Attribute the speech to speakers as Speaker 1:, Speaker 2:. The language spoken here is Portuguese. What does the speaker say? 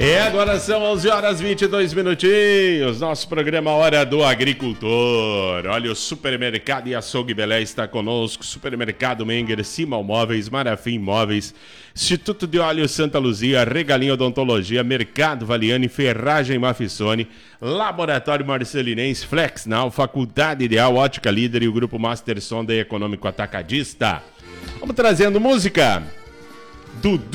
Speaker 1: Agora são 11 horas 22 minutinhos, nosso programa Hora do Agricultor. Olha, o Supermercado e Açougue Belé está conosco, Supermercado Menger, Simal Móveis, Marafim Móveis, Instituto de Óleo Santa Luzia, Regalinho Odontologia, Mercado Valiani, Ferragem Mafissone, Laboratório Marcelinense, Flexnal, Faculdade Ideal, Ótica Líder e o Grupo Master Sonda Econômico Atacadista. Vamos trazendo música. Dudu